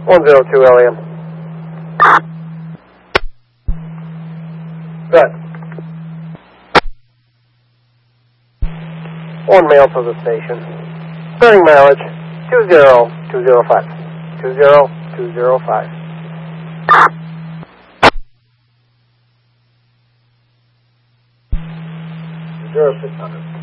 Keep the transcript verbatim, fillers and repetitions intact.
one zero two L A M. Good. One mail to the station. Starting mileage two zero two zero five. two zero two zero five. zero six hundred.